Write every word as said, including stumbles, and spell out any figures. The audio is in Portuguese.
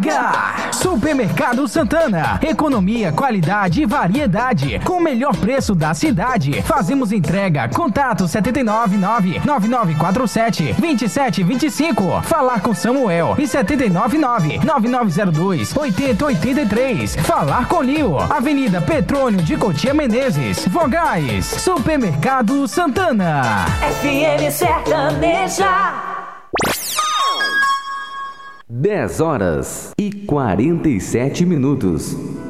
lugar. Supermercado Santana. Economia, qualidade e variedade. Com o melhor preço da cidade. Fazemos entrega. Contato sete nove nove, nove nove quatro sete, dois sete dois cinco. Falar com Samuel. E sete nove nove, nove nove zero dois, oito zero oito três. Falar com Lio. Avenida Petrônio de Cotia Menezes. Vogais. Supermercado Santana. F M Sertaneja. dez horas e quarenta e sete minutos.